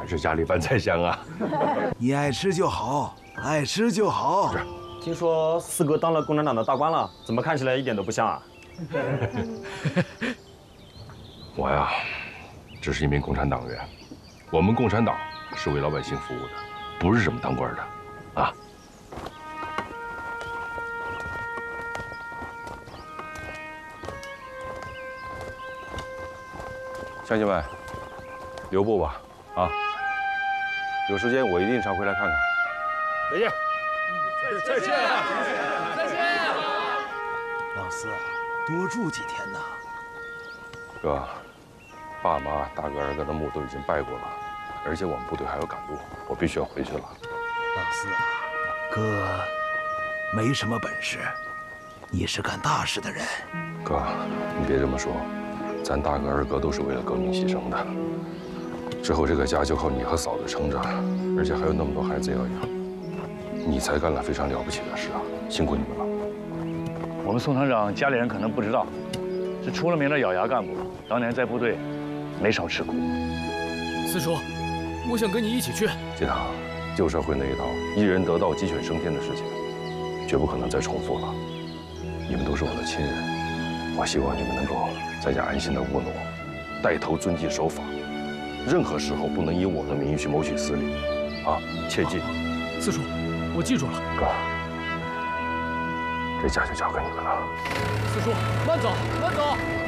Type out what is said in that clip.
还是家里饭菜香啊。 你爱吃就好，爱吃就好。 是。 听说四哥当了共产党的大官了，怎么看起来一点都不像啊？ 我呀，只是一名共产党员。我们共产党是为老百姓服务的，不是什么当官的，啊。乡亲们，留步吧，啊！有时间我一定常回来看看。再见。 再见。再见。 老四啊，多住几天呐。 哥，爸妈、大哥、二哥的墓都已经拜过了，而且我们部队还要赶路，我必须要回去了。 老四啊，哥没什么本事，你是干大事的人。 哥，你别这么说，咱大哥、二哥都是为了革命牺牲的。之后这个家就靠你和嫂子撑着，而且还有那么多孩子要养，你才干了非常了不起的事啊！辛苦你们了。 我们宋厂长家里人可能不知道，是出了名的咬牙干部，当年在部队没少吃苦。 四叔，我想跟你一起去。 金堂，旧社会那一套一人得道鸡犬升天的事情，绝不可能再重复了。你们都是我的亲人，我希望你们能够在家安心的务农，带头遵纪守法，任何时候不能以我的名义去谋取私利，啊，切记。 四叔，我记住了。 哥，这家就交给你们了。 四叔，慢走，慢走。